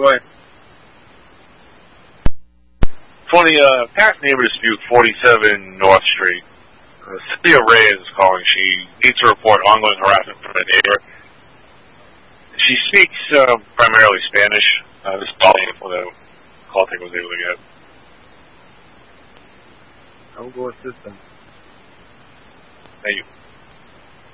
Go ahead. For the past neighbor dispute, 47 North Street, Cynthia Reyes is calling. She needs to report ongoing harassment from a neighbor. She speaks primarily Spanish. This is all the info that call taker was able to get. I will go assist them. Thank you.